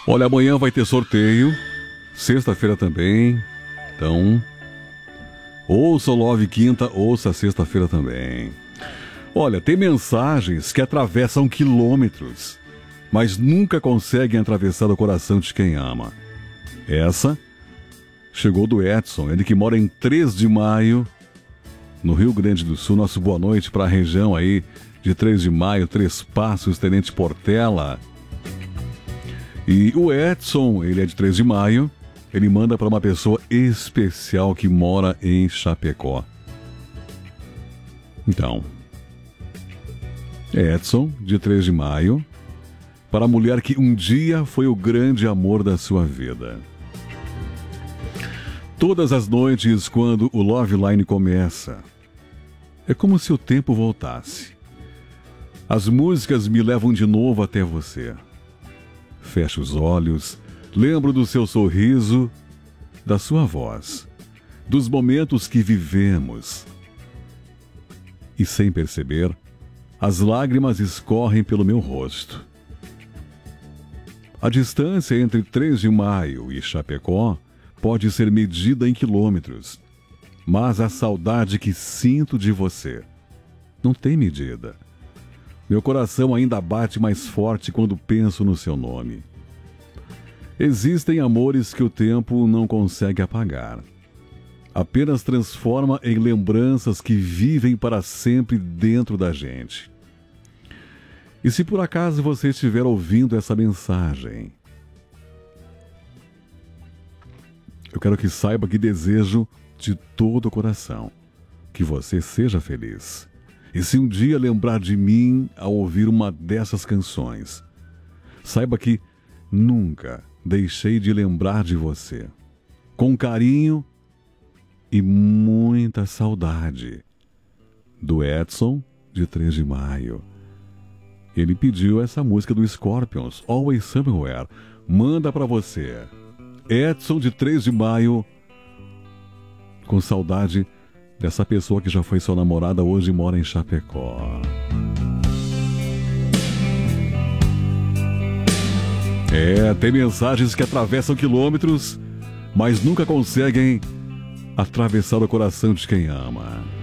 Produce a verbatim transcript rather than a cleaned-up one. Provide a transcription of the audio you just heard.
Olha, amanhã vai ter sorteio, sexta-feira também, então ouça o Love Quinta, ouça sexta-feira também. Olha, tem mensagens que atravessam quilômetros, mas nunca conseguem atravessar o coração de quem ama. Essa chegou do Edson, ele que mora em três de maio, no Rio Grande do Sul. Nosso boa noite para a região aí de três de maio, Três Passos, Tenente Portela. E o Edson, ele é de três de maio, ele manda para uma pessoa especial que mora em Chapecó. Então, Edson, de três de maio, para a mulher que um dia foi o grande amor da sua vida. Todas as noites, quando o Love Line começa, é como se o tempo voltasse. As músicas me levam de novo até você. Fecho os olhos, lembro do seu sorriso, da sua voz, dos momentos que vivemos. E sem perceber, as lágrimas escorrem pelo meu rosto. A distância entre três de maio e Chapecó pode ser medida em quilômetros, mas a saudade que sinto de você não tem medida. Meu coração ainda bate mais forte quando penso no seu nome. Existem amores que o tempo não consegue apagar. Apenas transforma em lembranças que vivem para sempre dentro da gente. E se por acaso você estiver ouvindo essa mensagem, eu quero que saiba que desejo de todo o coração que você seja feliz. E se um dia lembrar de mim ao ouvir uma dessas canções, saiba que nunca deixei de lembrar de você. Com carinho e muita saudade. Do Edson, de três de maio. Ele pediu essa música do Scorpions, Always Somewhere. Manda pra você. Edson, de três de maio, com saudade dessa pessoa que já foi sua namorada, hoje mora em Chapecó. É, tem mensagens que atravessam quilômetros, mas nunca conseguem atravessar o coração de quem ama.